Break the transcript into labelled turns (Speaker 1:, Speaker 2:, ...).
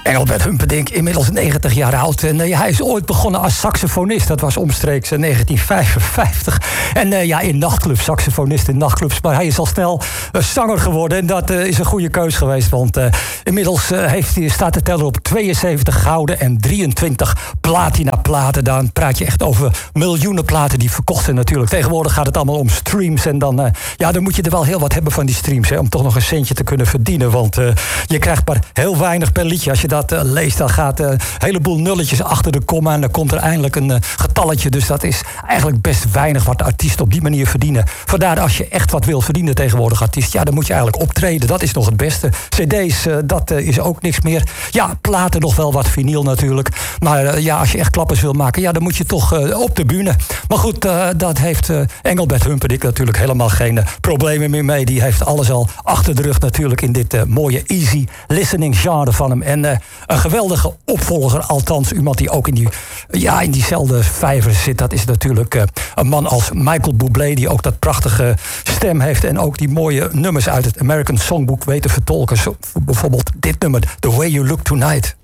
Speaker 1: Engelbert Humperdinck, inmiddels 90 jaar oud. En hij is ooit begonnen als saxofonist. Dat was omstreeks 1955. En in nachtclubs, saxofonist in nachtclubs. Maar hij is al snel zanger geworden. En dat is een goede keus geweest. Want inmiddels staat de teller op 72 gouden en 23 platina platen. Dan praat je echt over miljoenen platen die verkocht zijn natuurlijk. Tegenwoordig gaat het allemaal om streams. En dan moet je er wel heel wat hebben van die streams. Hè, om toch nog een centje te kunnen verdienen. Want je krijgt maar heel weinig per liedje. Als je dat leest, dan gaat een heleboel nulletjes achter de komma. En dan komt er eindelijk een getalletje. Dus dat is eigenlijk best weinig wat de artiesten op die manier verdienen. Vandaar als je echt wat wil verdienen tegenwoordig artiest. Ja, dan moet je eigenlijk optreden. Dat is nog het beste. CD's, dat is ook niks meer. Ja, platen nog wel wat vinyl natuurlijk. Maar als je echt klappers wil maken, dan moet je toch op de bühne. Maar goed, dat heeft Engelbert Humperdinck natuurlijk helemaal geen problemen meer mee. Die heeft alles al achter de rug natuurlijk in dit mooie easy listening genre van hem. En een geweldige opvolger, althans iemand die ook in diezelfde vijver zit. Dat is natuurlijk een man als Michael Bublé, die ook dat prachtige stem heeft en ook die mooie nummers uit het American Songbook weet te vertolken. Zo, bijvoorbeeld dit nummer, The Way You Look Tonight.